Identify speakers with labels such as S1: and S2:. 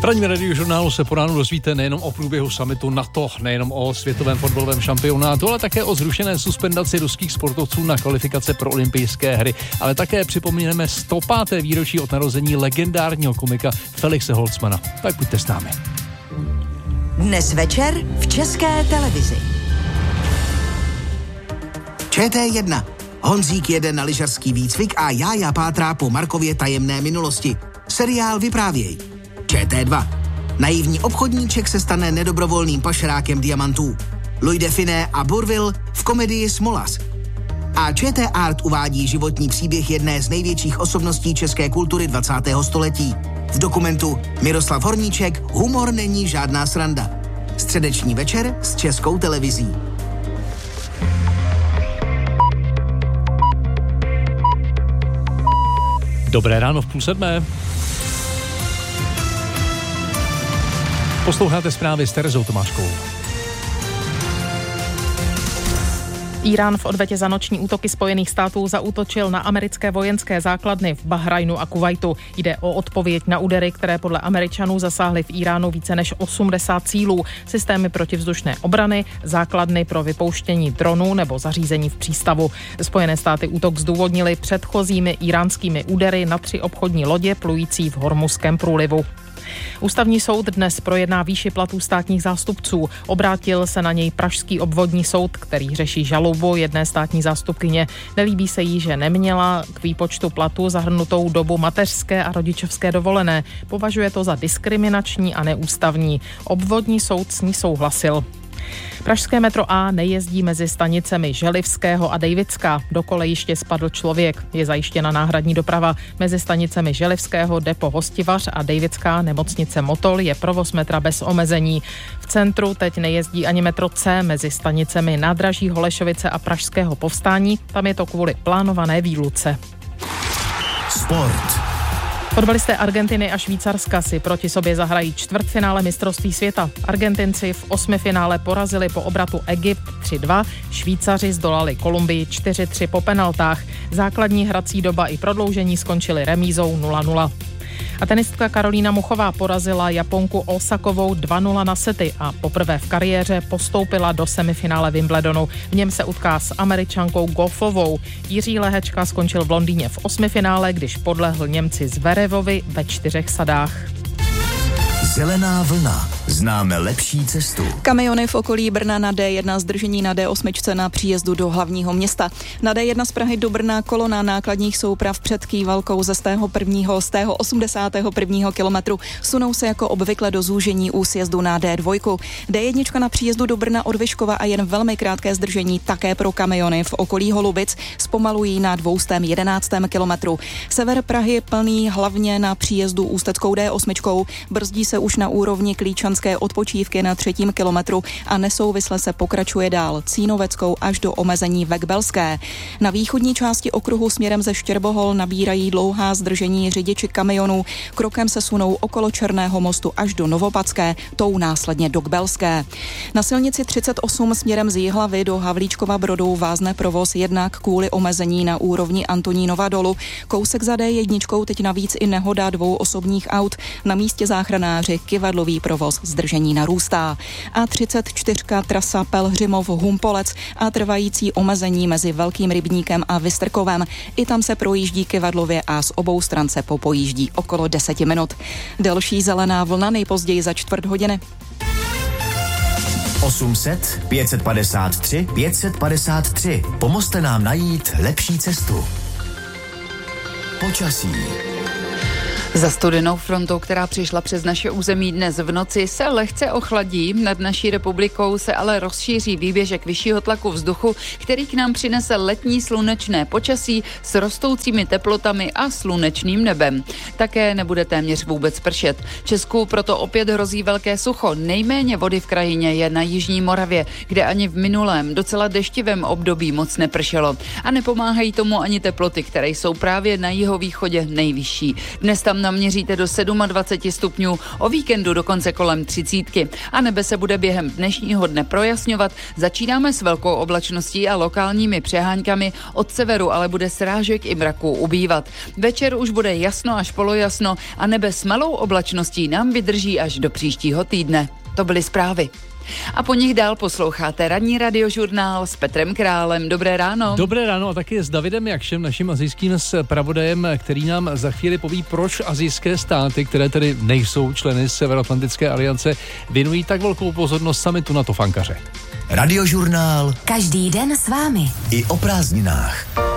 S1: ranním radiožurnálu se po ránu dozvíte nejenom o průběhu summitu NATO, nejenom o světovém fotbalovém šampionátu, ale také o zrušené suspendaci ruských sportovců na kvalifikace pro olympijské hry. Ale také připomínáme 105. výročí od narození legendárního komika Felixe Holzmana. Tak buďte s námi.
S2: Dnes večer v České televizi.
S3: ČT1. Honzík jede na lyžařský výcvik a Jája pátrá po Markově tajemné minulosti. Seriál Vyprávěj. ČT2. Naivní obchodníček se stane nedobrovolným pašerákem diamantů. Louis de Funès a Bourvil v komedii Smolas. A ČT Art uvádí životní příběh jedné z největších osobností české kultury 20. století. V dokumentu Miroslav Horníček Humor není žádná sranda. Středeční večer s Českou televizí.
S1: Dobré ráno v 6:30. Posloucháte zprávy s Terezou Tomáškovou.
S4: Írán v odvetě za noční útoky Spojených států zaútočil na americké vojenské základny v Bahrajnu a Kuvajtu. Jde o odpověď na údery, které podle Američanů zasáhly v Iránu více než 80 cílů, systémy protivzdušné obrany, základny pro vypouštění dronů nebo zařízení v přístavu. Spojené státy útok zdůvodnili předchozími iránskými údery na 3 obchodní lodě plující v Hormuzském průlivu. Ústavní soud dnes projedná výši platů státních zástupců. Obrátil se na něj pražský obvodní soud, který řeší žalobu jedné státní zástupkyně. Nelíbí se jí, že neměla k výpočtu platu zahrnutou dobu mateřské a rodičovské dovolené. Považuje to za diskriminační a neústavní. Obvodní soud s ní souhlasil. Pražské metro A nejezdí mezi stanicemi Želivského a Dejvicka. Do kolejiště spadl člověk. Je zajištěna náhradní doprava. Mezi stanicemi Želivského depo Hostivař a Dejvická nemocnice Motol je provoz metra bez omezení. V centru teď nejezdí ani metro C mezi stanicemi Nádraží Holešovice a Pražského Povstání. Tam je to kvůli plánované výluce.
S3: Sport.
S4: Fotbalisté Argentiny a Švýcarska si proti sobě zahrají čtvrtfinále mistrovství světa. Argentinci v 8. finále porazili po obratu Egypt 3-2, Švýcaři zdolali Kolumbii 4-3 po penaltách. Základní hrací doba i prodloužení skončily remízou 0-0. A tenistka Karolína Muchová porazila Japonku Osakovou 2-0 na sety a poprvé v kariéře postoupila do semifinále Wimbledonu. V něm se utká s Američankou Goffovou. Jiří Lehečka skončil v Londýně v 8. finále, když podlehl Němci Zverevovi ve 4 sadách.
S5: Zelená vlna. Známe lepší cestu.
S6: Kamiony v okolí Brna na D1, zdržení na D8 na příjezdu do hlavního města. Na D1 z Prahy do Brna kolona nákladních souprav před Kývalkou ze z tého 81. kilometru sunou se jako obvykle do zúžení u sjezdu na D2. D1 na příjezdu do Brna od Vyškova a jen velmi krátké zdržení také pro kamiony v okolí Holubic zpomalují na 211. kilometru. Sever Prahy plný hlavně na příjezdu Ústeckou D8, brzdí se už na úrovni Klíčanské odpočívky na 3. kilometru a nesouvisle se pokračuje dál Cínoveckou až do omezení Vekbelské. Na východní části okruhu směrem ze Štěrbohol nabírají dlouhá zdržení řidiči kamionů, krokem se sunou okolo Černého mostu až do Novopadské, tou následně do Kbelské. Na silnici 38 směrem z Jihlavy do Havlíčkova Brodu vázne provoz jednak kvůli omezení na úrovni Antonínova dolu. Kousek za D1 teď navíc i nehoda 2 osobních aut. Na místě záchranáři kyvadlový provoz zdržení narůstá. A34 trasa Pelhřimov-Humpolec a trvající omezení mezi Velkým Rybníkem a Vystrkovem. I tam se projíždí kyvadlově a z obou stran se popojíždí okolo 10 minut. Delší zelená vlna nejpozději za 4 hodiny.
S5: 800 553 553. Pomozte nám najít lepší cestu. Počasí.
S7: Za studenou frontou, která přišla přes naše území dnes v noci, se lehce ochladí. Nad naší republikou se ale rozšíří výběžek vyššího tlaku vzduchu, který k nám přinese letní slunečné počasí s rostoucími teplotami a slunečným nebem. Také nebude téměř vůbec pršet. Česku proto opět hrozí velké sucho. Nejméně vody v krajině je na jižní Moravě, kde ani v minulém docela deštivém období moc nepršelo. A nepomáhají tomu ani teploty, které jsou právě na jihovýchodě nejvyšší. Dnes tam naměříte do 27 stupňů, o víkendu dokonce kolem 30. A nebe se bude během dnešního dne projasňovat. Začínáme s velkou oblačností a lokálními přeháňkami, od severu ale bude srážek i mraků ubývat. Večer už bude jasno až polojasno a nebe s malou oblačností nám vydrží až do příštího týdne. To byly zprávy. A po nich dál posloucháte ranní radiožurnál s Petrem Králem. Dobré ráno.
S1: Dobré ráno a taky s Davidem Jakšem, naším asijským zpravodajem, který nám za chvíli poví, proč asijské státy, které tedy nejsou členy Severoatlantické aliance, věnují tak velkou pozornost summitu NATO v Ankaře.
S5: Radiožurnál.
S2: Každý den s vámi.
S5: I o prázdninách.